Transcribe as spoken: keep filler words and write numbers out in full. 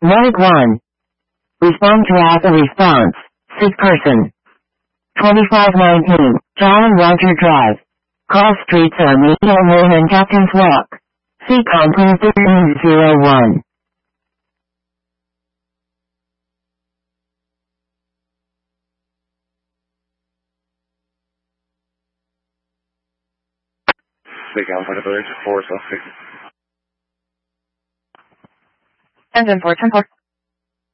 Mode one. Respond to as a response. Sick person. twenty-five nineteen, John Roger Drive. Cross streets are Medial Lane and Captain's Walk. C Company thirteen oh one. Big Alpha Village, four, so six. Engine four, ten four.